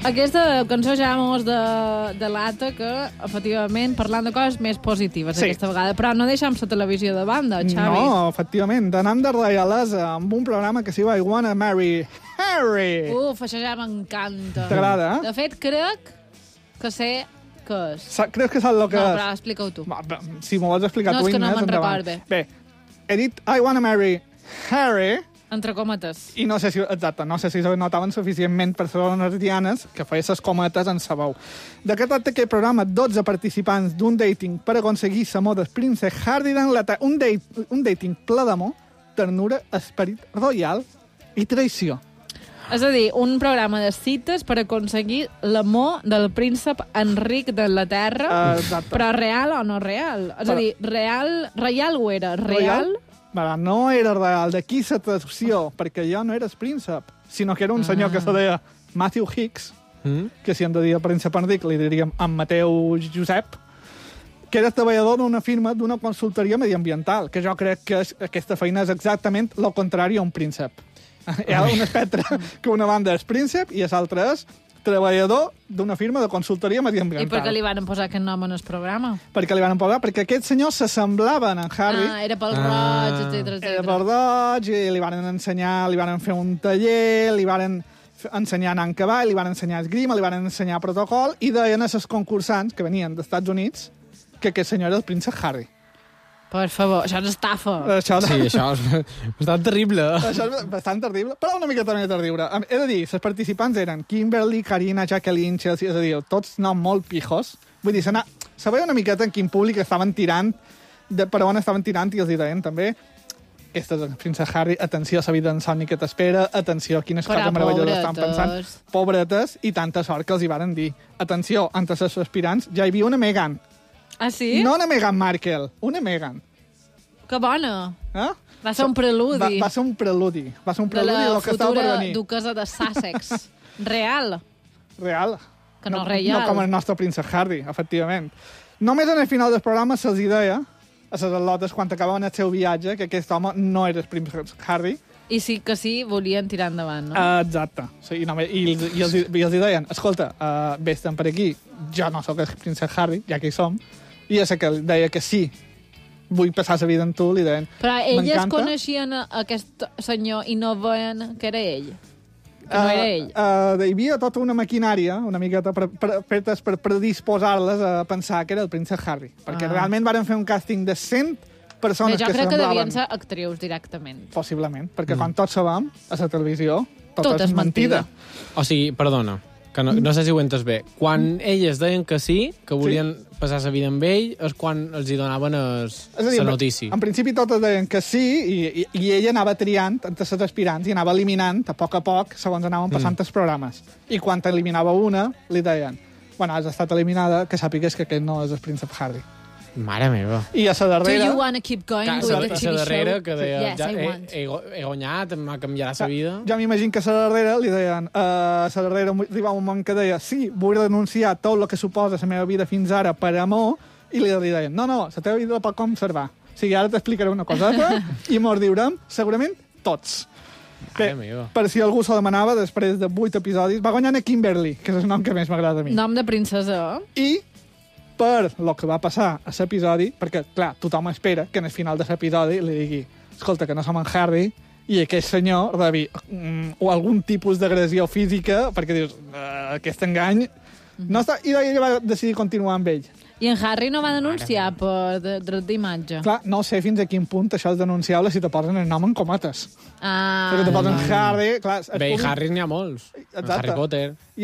Aquesta cançó ja mos delata que, efectivament, parlant de coses més positives aquesta vegada, però no deixem la televisió de banda, Xavi. No, efectivament, d'anem de reialesa amb un programa que s'hi va I Wanna Marry Harry. Això ja m'encanta. T'agrada, De fet, crec que sé què és. Creus que saps el que és? No, però explica-ho tu. Si m'ho vols explicar tu, No, és que no Inés, me'n endavant. recordo. Bé, he dit I Wanna Marry Harry... Entre cometes. I no sé si notaven suficientment persones dianes que feia ses cometes en sa veu. De què tracta aquest programa? 12 participants d'un dating per aconseguir l'amor del príncep Harry d'Anglaterra. Un dating ple d'amor, ternura, esperit royal i traïció. És a dir, un programa de cites per aconseguir l'amor del príncep Enric d'Anglaterra, però real o no real? És a dir, reial ho era? Real? No era real. D'aquí la traducció, perquè jo no era el príncep, sinó que era un senyor que se deia Matthew Hicks, que si hem de dir el príncep Enric li diríem en Mateu Josep, que era treballador d'una firma, d'una consultoria mediambiental, que jo crec que aquesta feina és exactament el contrari a un príncep. Hi ha un espectre que una banda és príncep i l'altra és treballador d'una firma de consultoria mediambiental. I per què li van posar aquest nom en el programa? Perquè li van posar, perquè aquest senyor s'assemblaven a en Harry. Era pel roig, etc. Era pel roig, i li van ensenyar, li van fer un taller, li van ensenyar a anar en cavall, li van ensenyar esgrima, li van ensenyar protocol, i deien a els concursants que venien dels Estats Units que aquest senyor era el príncep Harry. Per favor, això és estafa. Sí, això és bastant terrible. Això és bastant terrible, però una mica també de riure. He de dir, els participants eren Kimberly, Karina, Jacqueline, Chelsea, és a dir, tots noms molt pijos. Vull dir, se veia una miqueta en quin públic estaven tirant, per on estaven tirant, i els deien també, aquesta és el príncep Harry, atenció a la vida insomni que t'espera, atenció a quines coses meravelloses estan pensant. Pobretes, i tanta sort que els hi varen dir. Atenció, entre els aspirants ja hi havia una Meghan. Ah, sí? No una Meghan Markle, una Meghan. Que bona. Eh? Va ser un preludi. Va ser un preludi. Va ser un preludi de la que estava per futura venir. duquesa de Sussex. Real. Real. Que no reial. No com el nostre príncep Harry, efectivament. Només en el final del programa se'ls deia, a les al·lotes, quan acabaven el seu viatge, que aquest home no era el príncep Harry. I sí que sí, volien tirar endavant, no? Exacte. Sí, i els deien, escolta, vés-te'n per aquí, jo no sóc el príncep Harry, ja que hi som, i ja sé que deia que sí, vull passar la vida amb tu, li deien. Però elles coneixien aquest senyor i no veien que era ell. Que no era ell. Hi havia tota una maquinària, una miqueta fetes per predisposar-les a pensar que era el príncep Harry. Perquè realment varen fer un càsting de 100 persones que semblaven. Jo crec que devien ser actrius directament. Possiblement, perquè quan tots sabem, a la televisió, tot és mentida. O sigui, perdona, que no sé si ho he entès bé. Quan elles deien que sí, que volien passar la vida amb ell, és quan els hi donaven la notícia. En principi totes deien que sí, i ella anava triant entre les aspirants i anava eliminant a poc, segons anaven passant els programes. I quan eliminava una, li deien, bueno, has estat eliminada, que sàpigues que aquest no és el príncep Harry. Mare meva. I a la darrera... Do you want to keep going with the TV show? A la darrera, que deia, Yes, I want. he guanyat, em canviarà la vida. Jo m'imagino que a la darrera li deien... A la darrera arribava un moment que deia sí, vull renunciar tot el que suposa la meva vida fins ara per amor, i li deien, no, la teva vida la pot conservar. O sigui, ara t'explicaré una coseta i mos diurem, segurament, tots. Bé, per si algú s'ho demanava, després de 8 episodis, va guanyar a Kimberly, que és el nom que més m'agrada a mi. Nom de princesa. I per el que va passar a l'episodi, perquè, clar, tothom espera que en el final de l'episodi li digui escolta, que no som en Harry, i aquest senyor rebi o algun tipus d'agressió física, perquè dius, aquest engany... No està... I ella va decidir continuar amb ell. I en Harry no va denunciar per dret d'imatge. Clar, no sé fins a quin punt això és denunciable si te posen el nom en cometes. Perquè te posen Harry... Clar, bé, Harry n'hi ha molts. Exacte. Harry Potter.